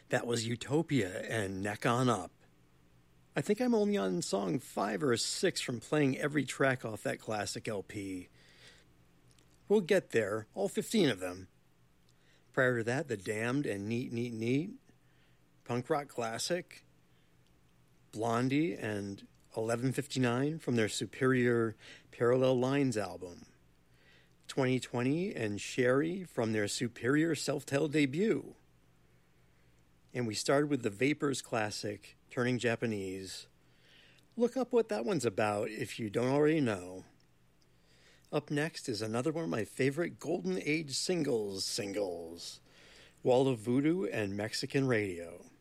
That was Utopia and Neck On Up. I think I'm only on song 5 or 6 from playing every track off that classic LP. We'll get there, all 15 of them. Prior to that, The Damned and Neat Neat Neat, punk rock classic, Blondie and 11:59 from their Superior Parallel Lines album, 2020 and Sherry from their Superior self-titled debut. And we started with the Vapors classic, Turning Japanese. Look up what that one's about if you don't already know. Up next is another one of my favorite Golden Age singles, Wall of Voodoo and Mexican Radio.